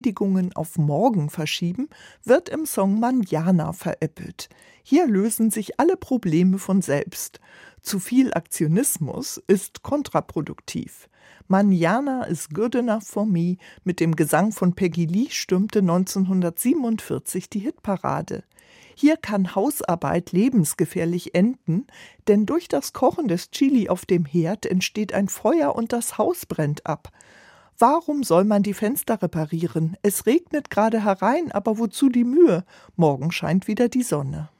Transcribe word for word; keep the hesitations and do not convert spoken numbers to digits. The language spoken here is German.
Erledigungen auf morgen verschieben, wird im Song Mañana veräppelt. Hier lösen sich alle Probleme von selbst. Zu viel Aktionismus ist kontraproduktiv. Mañana is good enough for me mit dem Gesang von Peggy Lee stürmte neunzehnhundertsiebenundvierzig die Hitparade. Hier kann Hausarbeit lebensgefährlich enden, denn durch das Kochen des Chili auf dem Herd entsteht ein Feuer und das Haus brennt ab. Warum soll man die Fenster reparieren? Es regnet gerade herein, aber wozu die Mühe? Morgen scheint wieder die Sonne.